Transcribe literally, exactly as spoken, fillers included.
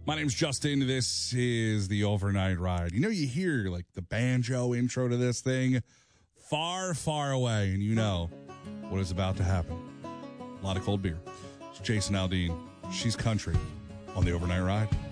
My name's Justin. This is the Overnight Ride. You know, you hear like the banjo intro to this thing far, far away, and you know what is about to happen. A lot of cold beer. It's Jason Aldean. She's country on the Overnight Ride.